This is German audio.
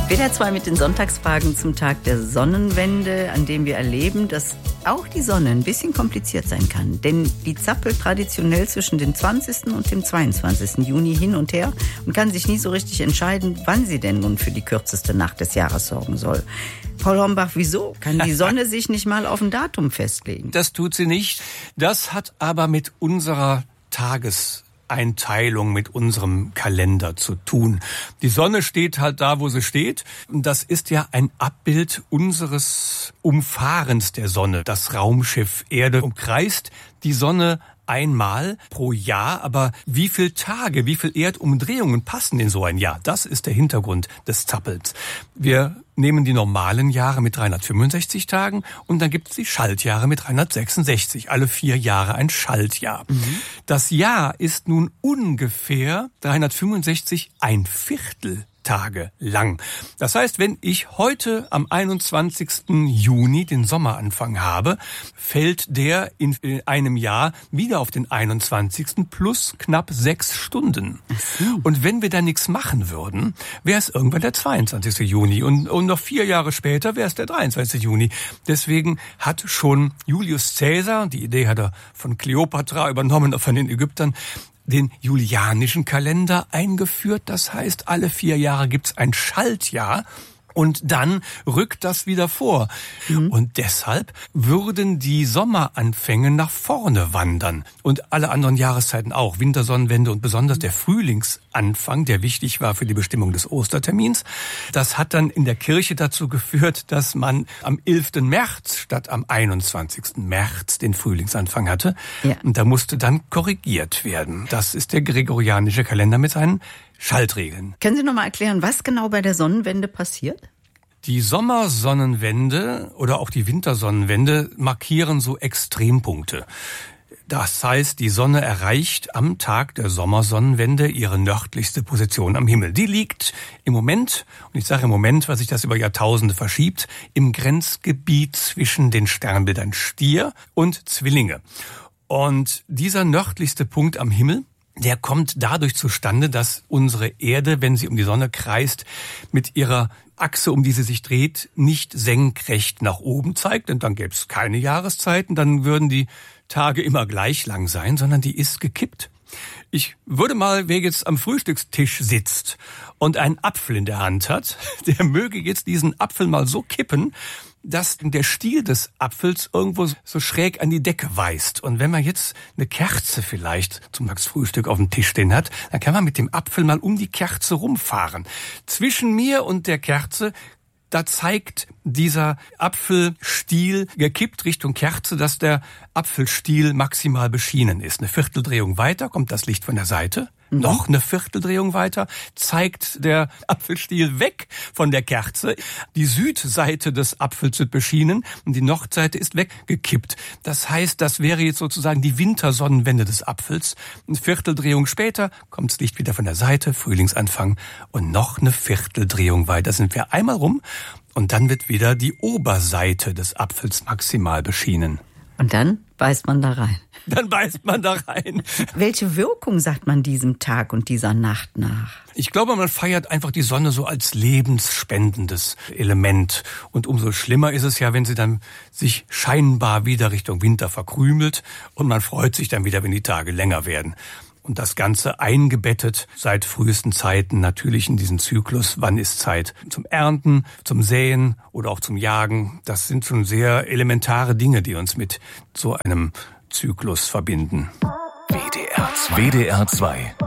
WDR 2 mit den Sonntagsfragen zum Tag der Sonnenwende, an dem wir erleben, dass auch die Sonne ein bisschen kompliziert sein kann. Denn die zappelt traditionell zwischen dem 20. und dem 22. Juni hin und her und kann sich nie so richtig entscheiden, wann sie denn nun für die kürzeste Nacht des Jahres sorgen soll. Paul Hornbach, wieso kann die Sonne sich nicht mal auf ein Datum festlegen? Das tut sie nicht. Das hat aber mit unserer Tageseinteilung, mit unserem Kalender zu tun. Die Sonne steht halt da, wo sie steht. Das ist ja ein Abbild unseres Umfahrens der Sonne. Das Raumschiff Erde umkreist die Sonne einmal pro Jahr, aber wie viele Tage, wie viele Erdumdrehungen passen in so ein Jahr? Das ist der Hintergrund des Zappels. Wir nehmen die normalen Jahre mit 365 Tagen und dann gibt es die Schaltjahre mit 366. Alle 4 Jahre ein Schaltjahr. Das Jahr ist nun ungefähr 365 1/4 Tage lang. Das heißt, wenn ich heute am 21. Juni den Sommeranfang habe, fällt der in einem Jahr wieder auf den 21. plus knapp 6 Stunden. Und wenn wir da nichts machen würden, wäre es irgendwann der 22. Juni und noch 4 Jahre später wäre es der 23. Juni. Deswegen hat schon Julius Caesar, die Idee hat er von Kleopatra übernommen, von den Ägyptern, den julianischen Kalender eingeführt. Das heißt, alle 4 Jahre gibt's ein Schaltjahr und dann rückt das wieder vor. Und deshalb würden die Sommeranfänge nach vorne wandern. Und alle anderen Jahreszeiten auch. Wintersonnenwende und besonders der Frühlingsanfang, der wichtig war für die Bestimmung des Ostertermins. Das hat dann in der Kirche dazu geführt, dass man am 11. März statt am 21. März den Frühlingsanfang hatte. Ja. Und da musste dann korrigiert werden. Das ist der gregorianische Kalender mit seinen Schaltregeln. Können Sie noch mal erklären, was genau bei der Sonnenwende passiert? Die Sommersonnenwende oder auch die Wintersonnenwende markieren so Extrempunkte. Das heißt, die Sonne erreicht am Tag der Sommersonnenwende ihre nördlichste Position am Himmel. Die liegt im Moment, und ich sage im Moment, weil sich das über Jahrtausende verschiebt, im Grenzgebiet zwischen den Sternbildern Stier und Zwillinge. Und dieser nördlichste Punkt am Himmel, der kommt dadurch zustande, dass unsere Erde, wenn sie um die Sonne kreist, mit ihrer Achse, um die sie sich dreht, nicht senkrecht nach oben zeigt, denn dann gäbe es keine Jahreszeiten, dann würden die Tage immer gleich lang sein, sondern die ist gekippt. Ich würde mal, wer jetzt am Frühstückstisch sitzt und einen Apfel in der Hand hat, der möge jetzt diesen Apfel mal so kippen, dass der Stiel des Apfels irgendwo so schräg an die Decke weist. Und wenn man jetzt eine Kerze vielleicht zum Frühstück auf dem Tisch stehen hat, dann kann man mit dem Apfel mal um die Kerze rumfahren. Zwischen mir und der Kerze, da zeigt dieser Apfelstiel gekippt Richtung Kerze, dass der Apfelstiel maximal beschienen ist. Eine Vierteldrehung weiter kommt das Licht von der Seite. Noch eine Vierteldrehung weiter zeigt der Apfelstiel weg von der Kerze. Die Südseite des Apfels wird beschienen und die Nordseite ist weggekippt. Das heißt, das wäre jetzt sozusagen die Wintersonnenwende des Apfels. Eine Vierteldrehung später kommt das Licht wieder von der Seite, Frühlingsanfang und noch eine Vierteldrehung weiter sind wir einmal rum und dann wird wieder die Oberseite des Apfels maximal beschienen. Und dann beißt man da rein. Dann beißt man da rein. Welche Wirkung sagt man diesem Tag und dieser Nacht nach? Ich glaube, man feiert einfach die Sonne so als lebensspendendes Element. Und umso schlimmer ist es ja, wenn sie dann sich scheinbar wieder Richtung Winter verkrümelt und man freut sich dann wieder, wenn die Tage länger werden. Und das Ganze eingebettet seit frühesten Zeiten natürlich in diesen Zyklus. Wann ist Zeit zum Ernten, zum Säen oder auch zum Jagen? Das sind schon sehr elementare Dinge, die uns mit so einem Zyklus verbinden. WDR 2.